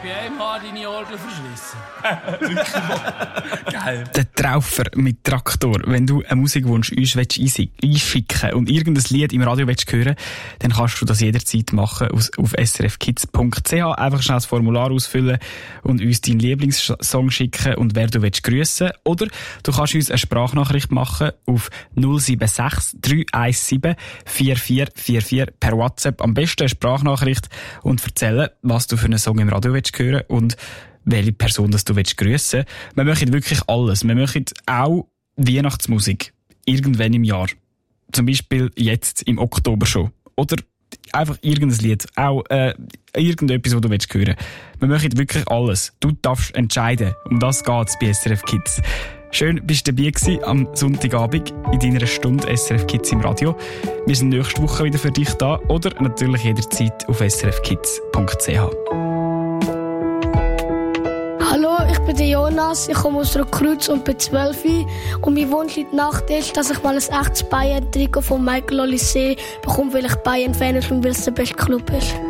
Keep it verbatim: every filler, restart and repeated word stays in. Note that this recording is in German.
B M H deine Orgel verschlissen. Geil. Der Traufer mit Traktor. Wenn du einen Musikwunsch uns einschicken und irgendein Lied im Radio willst hören, dann kannst du das jederzeit machen auf s r f kids punkt c h. Einfach schnell das Formular ausfüllen und uns deinen Lieblingssong schicken und wer du willst grüssen. Oder du kannst uns eine Sprachnachricht machen auf null sieben sechs drei eins sieben vier vier vier vier per WhatsApp. Am besten eine Sprachnachricht und erzählen, was du für einen Song im Radio willst hören und welche Person das du willst grüssen. Wir machen wirklich alles. Wir machen auch Weihnachtsmusik. Irgendwann im Jahr. Zum Beispiel jetzt im Oktober schon. Oder einfach irgendein Lied. Auch äh, irgendetwas, was du willst hören. Wir machen wirklich alles. Du darfst entscheiden. Um das geht's bei S R F Kids. Schön, bist du dabei gewesen am Sonntagabend in deiner Stunde S R F Kids im Radio. Wir sind nächste Woche wieder für dich da oder natürlich jederzeit auf s r f kids punkt c h. Hallo, ich bin der Jonas, ich komme aus Rotkreuz und bin zwölf und mein Wunsch in der Nacht ist, dass ich mal ein echtes Bayern-Trikot von Michael Olise bekomme, weil ich Bayern-Fan bin und weil es der beste Club ist.